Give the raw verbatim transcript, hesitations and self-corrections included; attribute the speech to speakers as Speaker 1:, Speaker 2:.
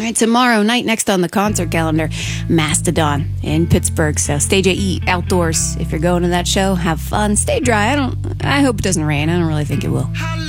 Speaker 1: right, tomorrow night, next on the concert calendar, Mastodon in Pittsburgh. So Stage A E outdoors. If you're going to that show, have fun. Stay dry. I don't. I hope it doesn't rain. I don't really think it will.